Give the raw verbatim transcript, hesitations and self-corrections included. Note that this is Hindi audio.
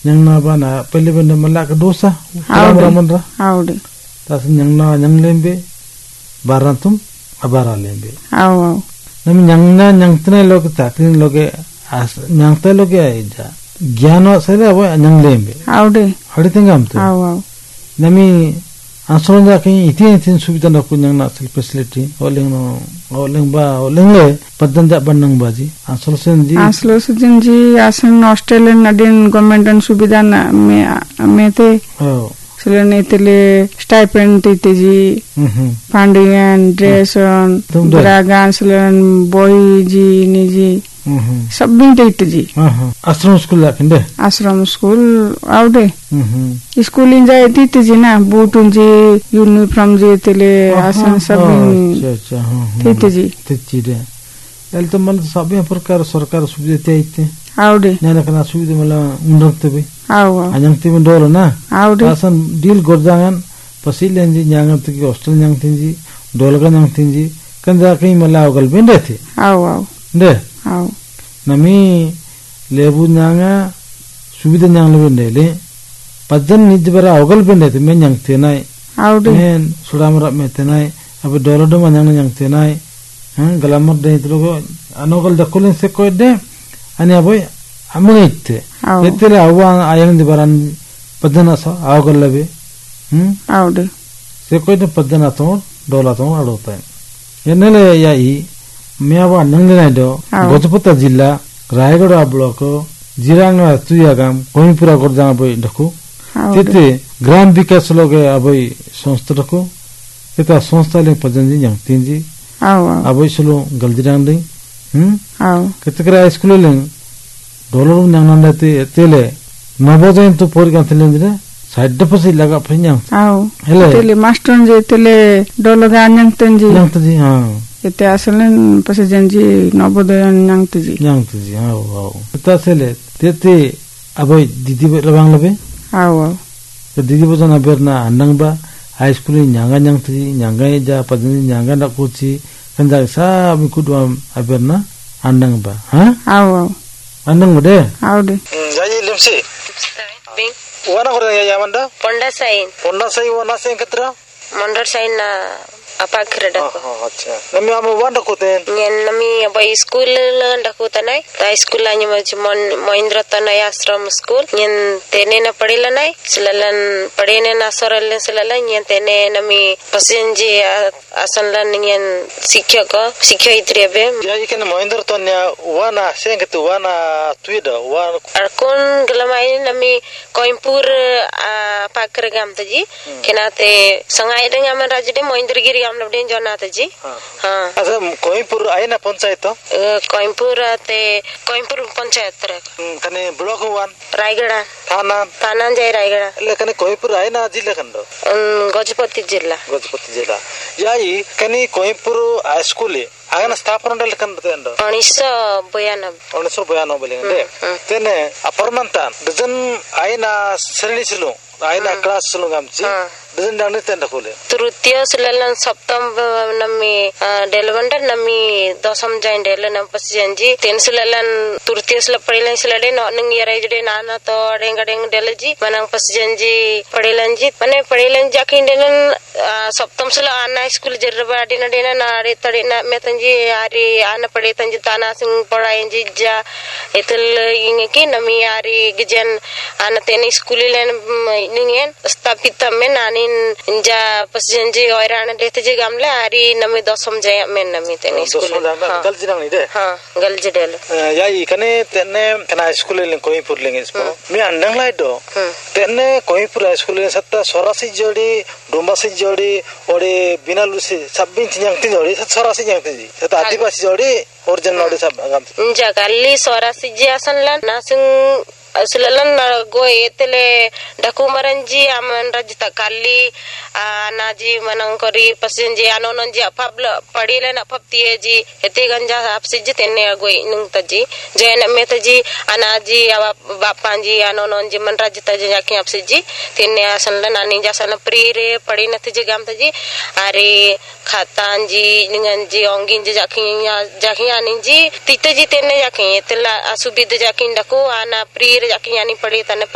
Yang na ba na pele benda malak dosa. Raman ra. Aude. Tas yang na yang lembe barantum abara lembe. Au au. Nami yang na yang tene log takrin loge as yang te loge aja. Gyano sele abo yang lembe. Aude. Hadi tengam tu. Au au. Nami ansron ja kini itin itin subida na kunyang na sil facility oleng no oleng ba oleng le padan ja banang baji ansol sen ji anslo sen ji asan Australian nadin government an subida na me me te oh Selene tele stipend te ji pandian dress on bragan selen boy ji ni ji सब भी देते जी आश्रम स्कूल लाकिंदे आश्रम स्कूल आउडे स्कूल इन जाए देते जी ना बूट जी यूनिफॉर्म जी तेले आसन सब अच्छा अच्छा देते जी देते जी एल तो मतलब सब यहाँ प्रकार सरकार सुविधा देते आउडे ना करना सुविधा मतलब उन्नत भी आउ आजंग ती में डोलो ना आउडे आसन डील गोरजांगन पसीले जी न्यांगन ती की हॉस्टल न्यांग ती जी डोलगा न्यांग ती जी कंजा कहीं मतलब अगल बिन रहते आउ आउ दे आउ nami lebu nyanga subida nyang lebe ndele pajan nijbara ogal bende te men nyang tenai aude men suramara me tenai abe dolodo manyang nyang tenai han galamar de trogo anogal dakulen se koide ani aboy amunite etele awa ayang dibaran pajan asa ogal lebe hm aude se koide pajan ato dola to adota yenele ya i मेवा नंगले नाइ दो गजपति जिल्ला रायगढ़ ब्लॉक जिरांग तुयागाम कोइपुरा गोरजांग बय दखु तेते ग्राम विकास लगे अबय संस्था दखु तेता संस्था ले पजनजी yang tinji आउ अबय सलो गलजिरांग दे हम आउ केतकरा स्कूल ले डॉलर नंगनाते तेले नबोजन तो पोरगान तेले साइड दपसे लगा फन्यां आउ तेले मास्टर जे तेले dollar गान्यं तंजी yang tji ha Ite asalen pasi janji nobodayan yang tuji. Yang tuji, aw aw. Kita sele, tete aboy didi labang labe? Aw aw. Didi bosan aberna andang ba high school nyanga yang tuji, nyanga ja padani nyanga nak kuci, kanda sa mikudu aberna andang ba, ha? Aw aw. Andang ba de? Aw de. Jadi limsi. Bing. Wana korang ya Yamanda? Ponda sain. Ponda sain wana sain ketra? Mondor sain na apa kerja ko? Oh, अच्छा. Nami amu wanda ko ten? Ngen nami apa school landa ko tanai. Ta school anya macam Mahindra tanai ashram school. Ngen tene na padila nai. Selalan padene na soralan selalan ngen tene nami pasenji asanlan ngen sikya ko sikya itrebe. Jadi kan Mahindra tanya wana sen ketu wana tuida wana. Arkon gelamai nami Koimpur apa kerja gam taji. Kenate sangai dengan man rajde Mahindra giri हम लोग डेंजर ना जी हाँ अच्छा कोइंपुर आये ना पंचायत तो कोइंपुर ते कोइंपुर पंचायत तरह कने ब्लॉक वन रायगढ़ थाना थाना जाए रायगढ़ लेकिन कोइंपुर आये ना जिला कंडो गजपति जिला गजपति जिला याई कने कोइंपुर हाई स्कूल है आगन स्थापना डल कंडो तेंडो उन्नीस सौ बयानबे उन्नीस सौ बयानबे लेंगे तेने अपरमंता डजन आये ना श्रेणी सिलो आये ना क्लास सिलो गामची डजन डालने तेंडो खोले तृतीय सुललन सप्तम नमी डेलवंडर नमी दशम जाइन डेल नम पसिजंजी तेन सुललन तृतीय सुल पड़िलन सुलडे नंग यरे जडे नाना तो डेंग डेंग डेलजी मनंग पसिजंजी पड़िलन जी मने पड़िलन जाकिन डेलन सप्तम सुल आना स्कूल जरबा डिना डिना नारे तड़े ना मेतंजी आरी आना पड़े तंजी ताना सिंह पढ़ाएंजी जा इतल इंगे की नमी आरी गजन आना तेन स्कूल लेन निंगेन स्थापित में नानी इंजा पसिजंजी ओइराना देते जी गामले आरी नमी दसम जय में नमी तेने स्कूल गल जिना नहीं दे हां गल जडेल याई कने तेने कना स्कूल ले कोइपुर लेंगे इसको मैं अंडंग लाई दो तेने कोइपुर स्कूल ले सत्ता सोरासी जोड़ी डोंबासी जोड़ी ओडे बिनालुसी सब्बिन चिंग ती जोड़ी सोरासी जंग ती सत्ता आदिवासी जोड़ी ओरिजिनल जोड़ी सब गाम इंजा गल्ली सोरासी जी असनला नासिंग Selalan go etele dakumaranji aman rajita kali naji manangkori pasenji anononji apabla padile na paptie ji ete ganja apsiji tenne go inung taji jena metaji anaji bapanji anononji man rajita ji yakin apsiji tenne asanlan ani jasana prire padina taji gam taji are khatanji ninganji onginji jakin jakin aninji titaji tenne yakin etela asubid jakin daku ana pri jakin yani padi tane